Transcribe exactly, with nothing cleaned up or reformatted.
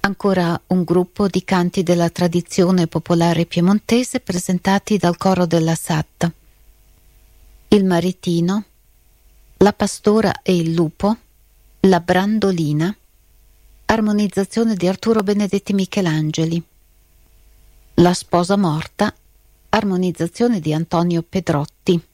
Ancora un gruppo di canti della tradizione popolare piemontese presentati dal coro della Satta. Il Maritino, La Pastora e il Lupo, La Brandolina, armonizzazione di Arturo Benedetti Michelangeli. La Sposa Morta, armonizzazione di Antonio Pedrotti.